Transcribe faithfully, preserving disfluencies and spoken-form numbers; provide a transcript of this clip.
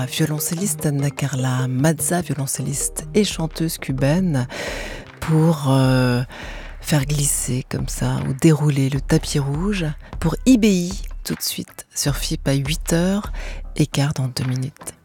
Violoncelliste Anna Carla Mazza, violoncelliste et chanteuse cubaine, pour euh, faire glisser comme ça ou dérouler le tapis rouge pour I B I tout de suite sur F I P à huit heures et quart dans deux minutes.